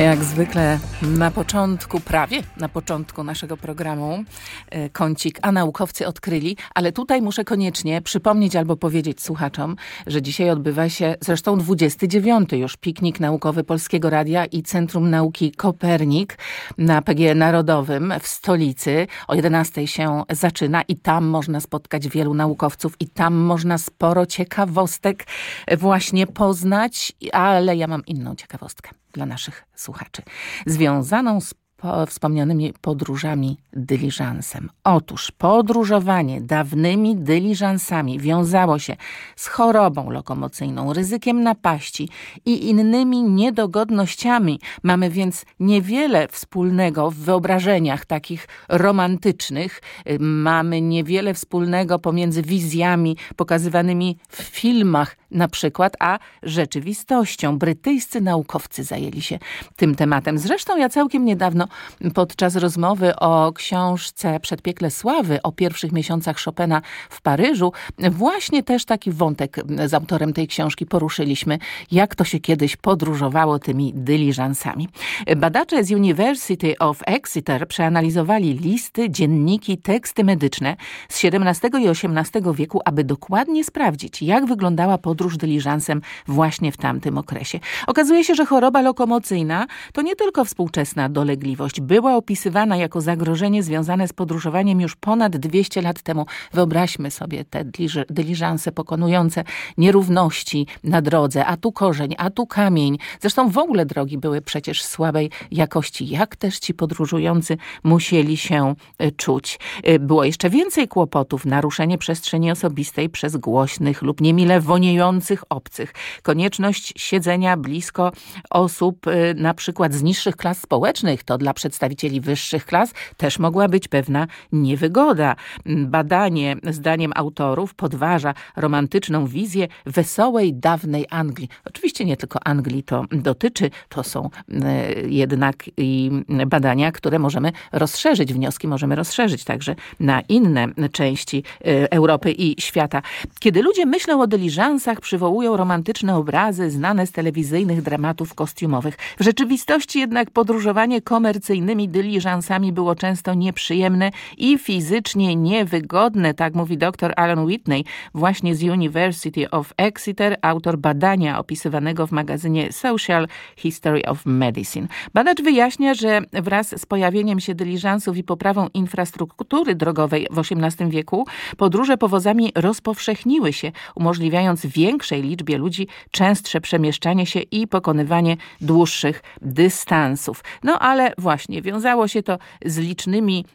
Jak zwykle na początku, prawie na początku naszego programu kącik A naukowcy odkryli, ale tutaj muszę koniecznie przypomnieć albo powiedzieć słuchaczom, że dzisiaj odbywa się zresztą 29. już piknik naukowy Polskiego Radia i Centrum Nauki Kopernik na PGE Narodowym w stolicy. O 11 się zaczyna i tam można spotkać wielu naukowców i tam można sporo ciekawostek właśnie poznać, ale ja mam inną ciekawostkę dla naszych słuchaczy, związaną z wspomnianymi podróżami dyliżansem. Otóż podróżowanie dawnymi dyliżansami wiązało się z chorobą lokomocyjną, ryzykiem napaści i innymi niedogodnościami. Mamy więc niewiele wspólnego w wyobrażeniach takich romantycznych. Mamy niewiele wspólnego pomiędzy wizjami pokazywanymi w filmach na przykład, a rzeczywistością. Brytyjscy naukowcy zajęli się tym tematem. Zresztą ja całkiem niedawno podczas rozmowy o książce Przedpiekle Sławy, o pierwszych miesiącach Chopina w Paryżu, właśnie też taki wątek z autorem tej książki poruszyliśmy, jak to się kiedyś podróżowało tymi dyliżansami. Badacze z University of Exeter przeanalizowali listy, dzienniki, teksty medyczne z XVII i XVIII wieku, aby dokładnie sprawdzić, jak wyglądała podróż dyliżansem właśnie w tamtym okresie. Okazuje się, że choroba lokomocyjna to nie tylko współczesna dolegliwość. Była opisywana jako zagrożenie związane z podróżowaniem już ponad 200 lat temu. Wyobraźmy sobie te dyliżanse pokonujące nierówności na drodze, a tu korzeń, a tu kamień. Zresztą w ogóle drogi były przecież słabej jakości. Jak też ci podróżujący musieli się czuć. Było jeszcze więcej kłopotów. Naruszenie przestrzeni osobistej przez głośnych lub niemile woniejących obcych. Konieczność siedzenia blisko osób na przykład z niższych klas społecznych. To dla przedstawicieli wyższych klas też mogła być pewna niewygoda. Badanie, zdaniem autorów, podważa romantyczną wizję wesołej, dawnej Anglii. Oczywiście nie tylko Anglii to dotyczy, to są jednak i badania, które możemy rozszerzyć, wnioski możemy rozszerzyć także na inne części Europy i świata. Kiedy ludzie myślą o dyliżansach, przywołują romantyczne obrazy znane z telewizyjnych dramatów kostiumowych. W rzeczywistości jednak podróżowanie komercyjnymi dyliżansami było często nieprzyjemne i fizycznie niewygodne, tak mówi dr Alan Whitney, właśnie z University of Exeter, autor badania opisywanego w magazynie Social History of Medicine. Badacz wyjaśnia, że wraz z pojawieniem się dyliżansów i poprawą infrastruktury drogowej w XVIII wieku podróże powozami rozpowszechniły się, umożliwiając większej liczbie ludzi częstsze przemieszczanie się i pokonywanie dłuższych dystansów. No ale właśnie wiązało się to z licznymi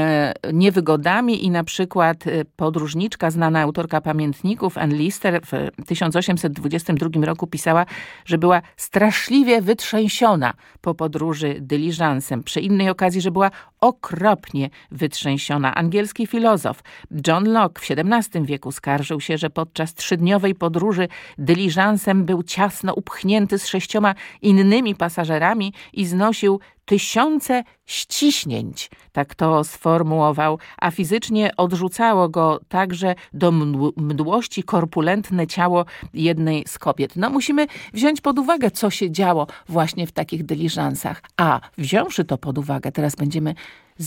niewygodami i na przykład podróżniczka, znana autorka pamiętników Anne Lister w 1822 roku pisała, że była straszliwie wytrzęsiona po podróży dyliżansem. Przy innej okazji, że była okropnie wytrzęsiona. Angielski filozof John Locke w XVII wieku skarżył się, że podczas 3-dniowej podróży dyliżansem był ciasno upchnięty z 6 innymi pasażerami i znosił 1000 ściśnięć, tak to sformułował, a fizycznie odrzucało go także do mdłości korpulentne ciało jednej z kobiet. No musimy wziąć pod uwagę, co się działo właśnie w takich dyliżansach. A wziąwszy to pod uwagę, teraz będziemy